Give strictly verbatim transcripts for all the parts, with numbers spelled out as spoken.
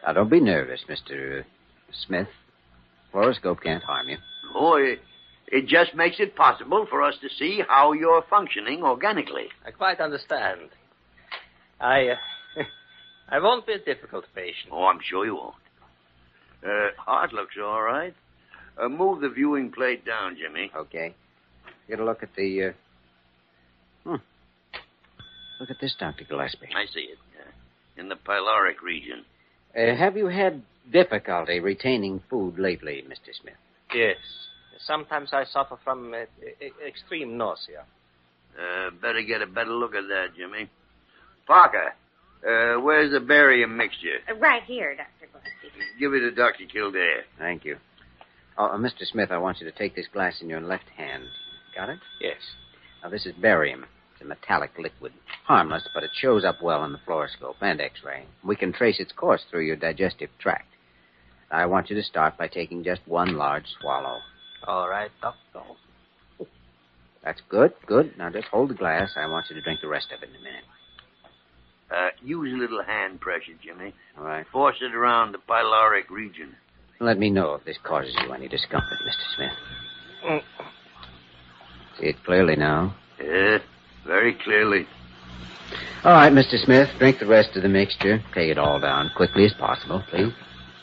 Now, don't be nervous, Mister Smith. Fluoroscope can't harm you. Oh, it, it just makes it possible for us to see how you're functioning organically. I quite understand. I, uh, I won't be a difficult patient. Oh, I'm sure you won't. Uh, heart looks all right. Uh, move the viewing plate down, Jimmy. Okay. Get a look at the, uh... Hmm. Look at this, Doctor Gillespie. I see it. Uh, in the pyloric region. Uh, have you had difficulty retaining food lately, Mister Smith? Yes. Sometimes I suffer from uh, e- extreme nausea. Uh, better get a better look at that, Jimmy. Parker, uh, where's the barium mixture? Uh, right here, Doctor Gillespie. Give it to Doctor Kildare. Thank you. Oh, uh, Mister Smith, I want you to take this glass in your left hand. Got it? Yes. Now, this is barium. It's a metallic liquid. Harmless, but it shows up well in the fluoroscope and X-ray. We can trace its course through your digestive tract. I want you to start by taking just one large swallow. All right, Doctor. That's good, good. Now, just hold the glass. I want you to drink the rest of it in a minute. Uh, use a little hand pressure, Jimmy. All right. Force it around the pyloric region. Let me know if this causes you any discomfort, Mister Smith. Mm. See it clearly now? Yeah, very clearly. All right, Mister Smith, drink the rest of the mixture. Take it all down quickly as possible, please.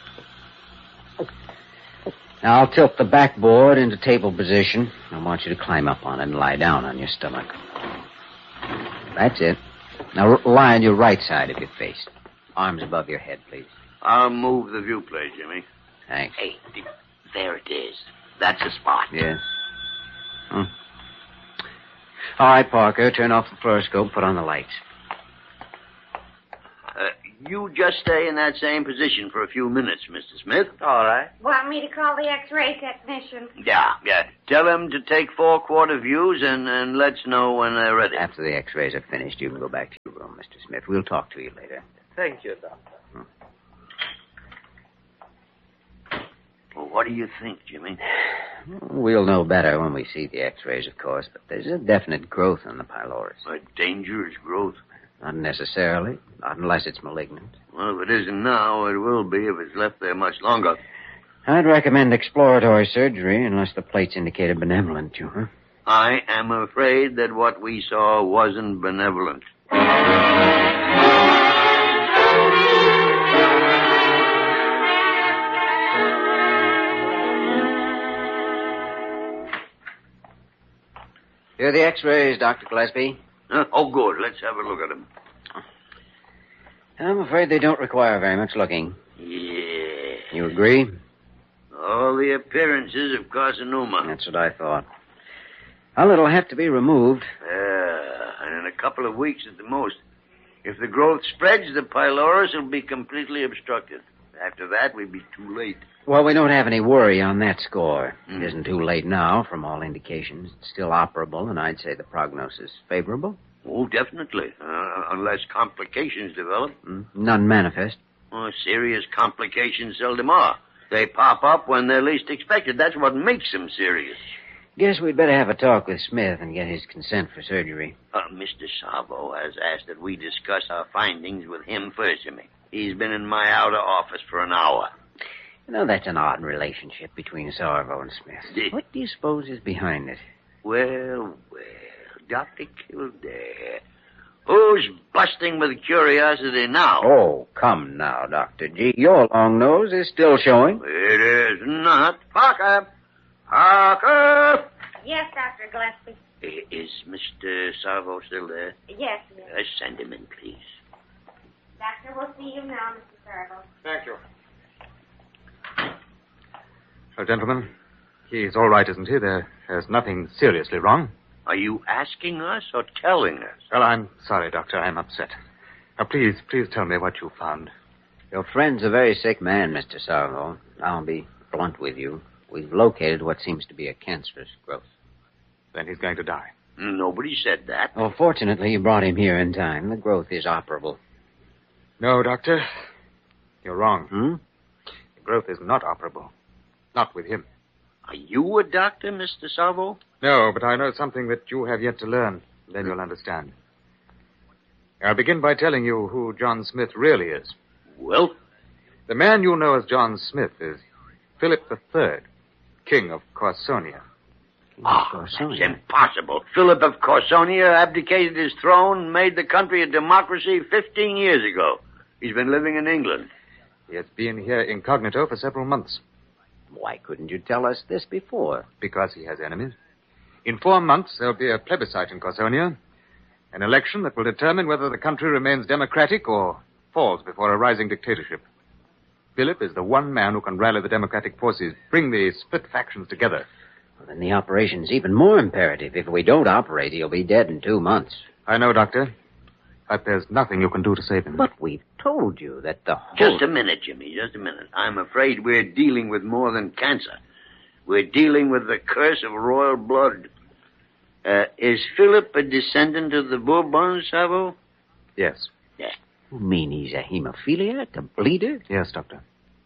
Now, I'll tilt the backboard into table position. I want you to climb up on it and lie down on your stomach. That's it. Now, r- lie on your right side of your face. Arms above your head, please. I'll move the view plate, Jimmy. Thanks. Hey, there it is. That's the spot. Yes. Hmm. All right, Parker, turn off the fluoroscope, put on the lights. Uh, you just stay in that same position for a few minutes, Mister Smith. All right. Want me to call the X-ray technician? Yeah, yeah. Tell them to take four-quarter views and, and let's know when they're ready. After the X-rays are finished, you can go back to your room, Mister Smith. We'll talk to you later. Thank you, Doctor. Hmm. Well, what do you think, Jimmy? We'll know better when we see the X-rays, of course, but there's a definite growth in the pylorus. A dangerous growth. Not necessarily, not unless it's malignant. Well, if it isn't now, it will be if it's left there much longer. I'd recommend exploratory surgery unless the plates indicate a benevolent tumor. I am afraid that what we saw wasn't benevolent. Here are the X-rays, Doctor Gillespie. Huh? Oh, good. Let's have a look at them. I'm afraid they don't require very much looking. Yeah. You agree? All the appearances of carcinoma. That's what I thought. Well, it'll have to be removed. Yeah, and in a couple of weeks at the most. If the growth spreads, the pylorus will be completely obstructed. After that, we'd be too late. Well, we don't have any worry on that score. Mm. It isn't too late now, from all indications. It's still operable, and I'd say the prognosis favorable. Oh, definitely. Uh, unless complications develop. Mm. None manifest. Oh, serious complications seldom are. They pop up when they're least expected. That's what makes them serious. Guess we'd better have a talk with Smith and get his consent for surgery. Uh, Mister Salvo has asked that we discuss our findings with him first, Jimmy. He's been in my outer office for an hour. You know, that's an odd relationship between Sarvo and Smith. Yeah. What do you suppose is behind it? Well, well, Doctor Kildare. Who's busting with curiosity now? Oh, come now, Doctor G. Your long nose is still showing. It is not. Parker! Parker! Yes, Doctor Gillespie. I- Is Mister Salvo still there? Yes, yes. Uh, send him in, please. Doctor, we'll see you now, Mister Sarvo. Thank you. Well, gentlemen, he's all right, isn't he? There, there's nothing seriously wrong. Are you asking us or telling us? Well, I'm sorry, Doctor. I'm upset. Now, please, please tell me what you found. Your friend's a very sick man, Mister Sarvo. I'll be blunt with you. We've located what seems to be a cancerous growth. Then he's going to die. Nobody said that. Oh, fortunately, you brought him here in time. The growth is operable. No, Doctor. You're wrong. Hmm? The growth is not operable. Not with him. Are you a doctor, Mister Salvo? No, but I know something that you have yet to learn. Then you'll understand. I'll begin by telling you who John Smith really is. Well? The man you know as John Smith is Philip the Third, King of Corsonia. Oh, that's impossible. Philip of Corsonia abdicated his throne and made the country a democracy fifteen years ago. He's been living in England. He has been here incognito for several months. Why couldn't you tell us this before? Because he has enemies. In four months, there'll be a plebiscite in Corsonia. An election that will determine whether the country remains democratic or falls before a rising dictatorship. Philip is the one man who can rally the democratic forces, bring the split factions together. Well, then the operation's even more imperative. If we don't operate, he'll be dead in two months. I know, Doctor. But there's nothing you can do to save him. But we've told you that the whole... Just a minute, Jimmy, just a minute. I'm afraid we're dealing with more than cancer. We're dealing with the curse of royal blood. Uh, is Philip a descendant of the Bourbons, Savo? Yes. Yeah. You mean he's a hemophiliac, a bleeder? Yes, Doctor.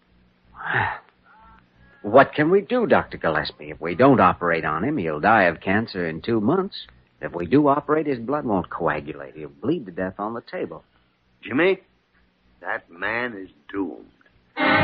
What can we do, Doctor Gillespie? If we don't operate on him, he'll die of cancer in two months. If we do operate, his blood won't coagulate. He'll bleed to death on the table. Jimmy, that man is doomed.